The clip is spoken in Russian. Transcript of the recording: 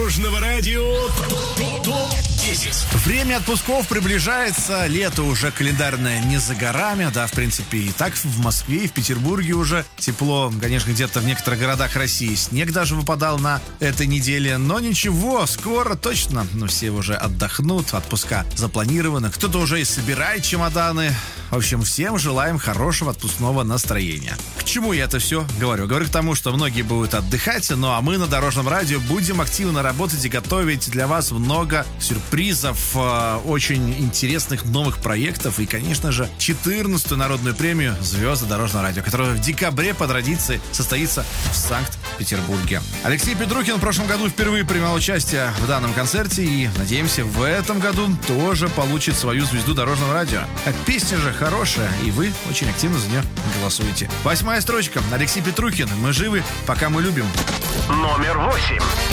Дорожного радио ТОП-10. Время отпусков приближается, лето уже календарное не за горами, да, в принципе, и так в Москве, и в Петербурге уже тепло, конечно, где-то в некоторых городах России снег даже выпадал на этой неделе, но ничего, скоро точно, все уже отдохнут, отпуска запланированы, кто-то уже и собирает чемоданы. В общем, всем желаем хорошего отпускного настроения. К чему я это все говорю? Говорю к тому, что многие будут отдыхать, ну а мы на Дорожном радио будем активно работать и готовить для вас много сюрпризов, очень интересных новых проектов и, конечно же, 14-ю народную премию «Звезды Дорожного радио», которая в декабре по традиции состоится в Санкт-Петербурге. Алексей Петрухин в прошлом году впервые принимал участие в данном концерте и, надеемся, в этом году тоже получит свою звезду Дорожного радио. А песня же хорошая, и вы очень активно за нее голосуете. 8-я строчка. Алексей Петрухин. Мы живы, пока мы любим. Номер 8.